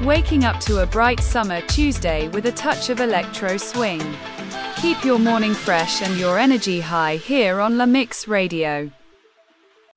waking up to a bright summer Tuesday with a touch of electro swing. Keep your morning fresh and your energy high here on La Mix Radio.